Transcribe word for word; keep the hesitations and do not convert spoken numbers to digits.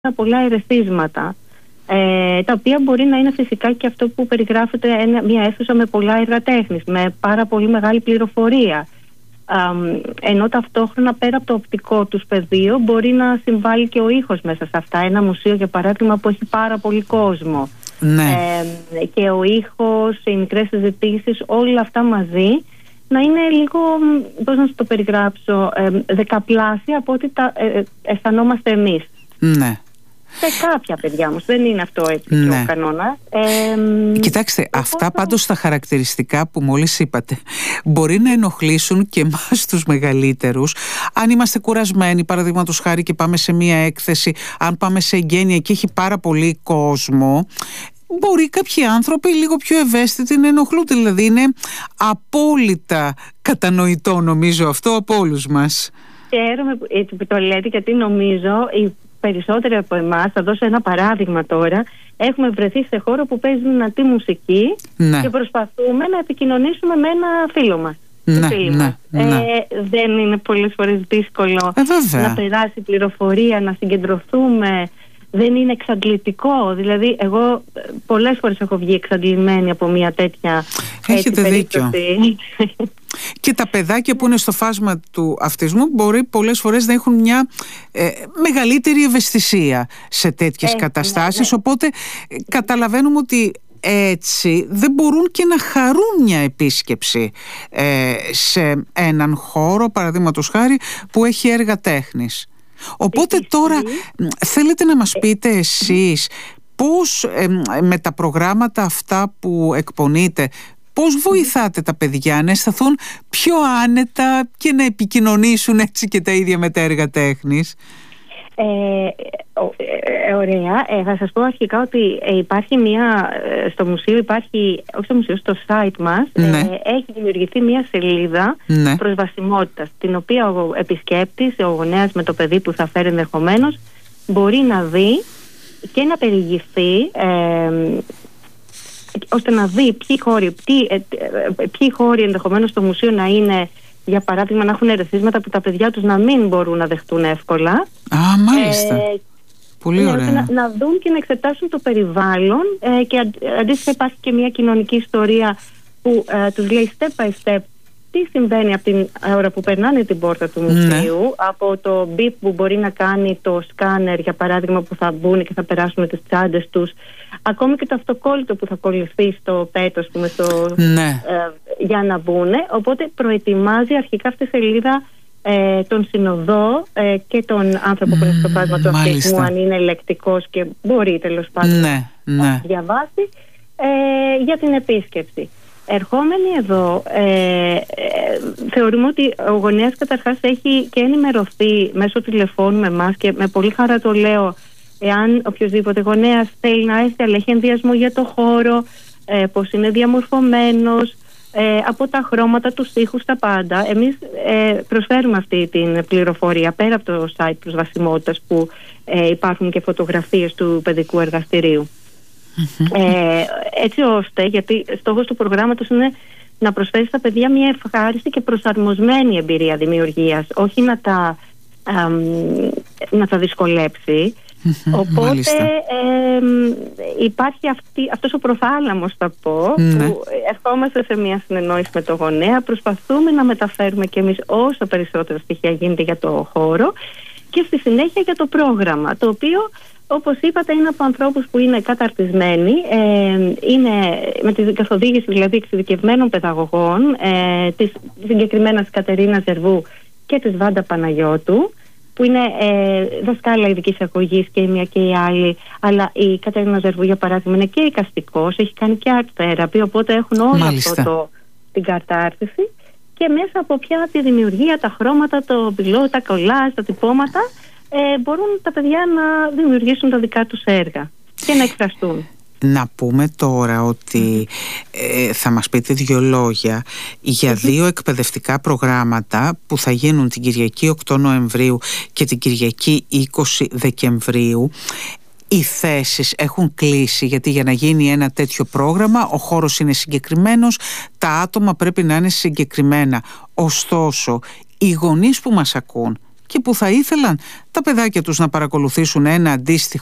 πολλά ερεθίσματα, ε, τα οποία μπορεί να είναι φυσικά και αυτό που περιγράφεται ένα, μια αίθουσα με πολλά έργα τέχνης, με πάρα πολύ μεγάλη πληροφορία. Um, ενώ ταυτόχρονα πέρα από το οπτικό του πεδίο μπορεί να συμβάλλει και ο ήχος μέσα σε αυτά. Ένα μουσείο για παράδειγμα που έχει πάρα πολύ κόσμο, ναι. ε, και ο ήχος, οι μικρές συζητήσεις, όλα αυτά μαζί να είναι λίγο, πώς να σου το περιγράψω, ε, δεκαπλάσια από ό,τι τα ε, αισθανόμαστε εμείς. Ναι. Σε κάποια παιδιά όμως, δεν είναι αυτό έτσι, ναι, ο κανόνας. Ε, Κοιτάξτε, οπότε... αυτά πάντως τα χαρακτηριστικά που μόλις είπατε μπορεί να ενοχλήσουν και εμάς τους μεγαλύτερους. Αν είμαστε κουρασμένοι, παραδείγματος χάρη, και πάμε σε μία έκθεση, αν πάμε σε εγγένεια και έχει πάρα πολύ κόσμο, μπορεί κάποιοι άνθρωποι λίγο πιο ευαίσθητοι να ενοχλούνται. Δηλαδή είναι απόλυτα κατανοητό, νομίζω, αυτό από όλους μας. Χαίρομαι που το λέτε, γιατί νομίζω οι περισσότεροι από εμάς, θα δώσω ένα παράδειγμα τώρα, έχουμε βρεθεί σε χώρο που παίζει δυνατή μουσική, ναι, και προσπαθούμε να επικοινωνήσουμε με ένα φίλο μας. Ναι, φίλο ναι, μας. ναι. Ε, δεν είναι πολλές φορές δύσκολο ε, να περάσει πληροφορία, να συγκεντρωθούμε. Δεν είναι εξαντλητικό. Δηλαδή εγώ πολλές φορές έχω βγει εξαντλημένη από μια τέτοια, έχετε έτσι, δίκιο. Και τα παιδάκια που είναι στο φάσμα του αυτισμού μπορεί πολλές φορές να έχουν μια ε, μεγαλύτερη ευαισθησία σε τέτοιες ε, καταστάσεις, ναι, ναι. Οπότε ε, καταλαβαίνουμε ότι έτσι δεν μπορούν και να χαρούν μια επίσκεψη ε, σε έναν χώρο, παραδείγματος χάρη, που έχει έργα τέχνης. Οπότε τώρα θέλετε να μας πείτε εσείς πώς ε, με τα προγράμματα αυτά που εκπονείτε, πώς βοηθάτε τα παιδιά να αισθανθούν πιο άνετα και να επικοινωνήσουν έτσι και τα ίδια με τα έργα τέχνης? Ε, ε, ωραία. Ε, θα σας πω αρχικά ότι ε, υπάρχει μια, στο μουσείο υπάρχει, όχι στο μουσείο, στο site μας, ναι, ε, έχει δημιουργηθεί μια σελίδα, ναι, προσβασιμότητας, την οποία ο επισκέπτης, ο γονέας με το παιδί που θα φέρει ενδεχομένως, μπορεί να δει και να περιηγηθεί, ε, ώστε να δει ποιοι χώροι, ποιοι, ε, ποιοι χώροι ενδεχομένως στο μουσείο να είναι, για παράδειγμα, να έχουν ερεθίσματα που τα παιδιά τους να μην μπορούν να δεχτούν εύκολα. Α, μάλιστα. Ε, Πολύ ωραία. Να, να δουν και να εξετάσουν το περιβάλλον, ε, και αντίστοιχα υπάρχει και μια κοινωνική ιστορία που ε, τους λέει step by step τι συμβαίνει από την ώρα που περνάνε την πόρτα του μουσείου, ναι, από το beep που μπορεί να κάνει το σκάνερ, για παράδειγμα, που θα μπουν και θα περάσουν τις τσάντες τους, ακόμη και το αυτοκόλλητο που θα κολληθεί στο πέτος, πούμε, στο, ναι, ε, για να μπουν. Οπότε προετοιμάζει αρχικά αυτή η σελίδα ε, τον συνοδό ε, και τον άνθρωπο που είναι στο φάσμα του αυτισμού, αν είναι ελεκτικός και μπορεί τέλος πάντων, ναι, ναι, να διαβάσει, ε, για την επίσκεψη. Ερχόμενοι εδώ, ε, ε, θεωρούμε ότι ο γονέας καταρχάς έχει και ενημερωθεί μέσω τηλεφώνου με εμάς, και με πολύ χαρά το λέω, εάν οποιοδήποτε γονέας θέλει να έρθει, αλλά έχει ενδιασμό για το χώρο, ε, πώς είναι διαμορφωμένος, ε, από τα χρώματα, τους ήχους, τα πάντα. Εμείς ε, προσφέρουμε αυτή την πληροφορία πέρα από το site προσβασιμότητας, που ε, υπάρχουν και φωτογραφίες του παιδικού εργαστηρίου. Mm-hmm. Ε, έτσι ώστε, γιατί στόχος του προγράμματος είναι να προσφέρει στα παιδιά μια ευχάριστη και προσαρμοσμένη εμπειρία δημιουργίας, όχι να τα, α, να τα δυσκολέψει. Mm-hmm. Οπότε ε, υπάρχει αυτή, αυτός ο προθάλαμος, θα πω, mm-hmm, που ερχόμαστε σε μια συνεννόηση με το γονέα, προσπαθούμε να μεταφέρουμε και εμείς όσο περισσότερα στοιχεία γίνεται για το χώρο, και στη συνέχεια για το πρόγραμμα, το οποίο, όπως είπατε, είναι από ανθρώπους που είναι καταρτισμένοι, ε, είναι με τη καθοδήγηση δηλαδή εξειδικευμένων παιδαγωγών, ε, της συγκεκριμένας Κατερίνας Ζερβού και της Βάντα Παναγιώτου, που είναι ε, δασκάλα ειδικής αγωγής και η μία και η άλλη, αλλά η Κατερίνα Ζερβού, για παράδειγμα, είναι και εικαστικός, έχει κάνει και art therapy, οπότε έχουν όλο αυτό το, την κατάρτιση, και μέσα από πια τη δημιουργία, τα χρώματα, το πυλό, τα κολλάζ, τα τυπώματα, ε, μπορούν τα παιδιά να δημιουργήσουν τα δικά τους έργα και να εκφραστούν. Να πούμε τώρα ότι ε, θα μας πείτε δύο λόγια για δύο εκπαιδευτικά προγράμματα που θα γίνουν την Κυριακή οκτώ Νοεμβρίου και την Κυριακή είκοσι Δεκεμβρίου. Οι θέσεις έχουν κλείσει, γιατί για να γίνει ένα τέτοιο πρόγραμμα ο χώρος είναι συγκεκριμένος, τα άτομα πρέπει να είναι συγκεκριμένα. Ωστόσο, οι γονείς που μας ακούν και που θα ήθελαν τα παιδάκια τους να παρακολουθήσουν ένα αντίστοιχο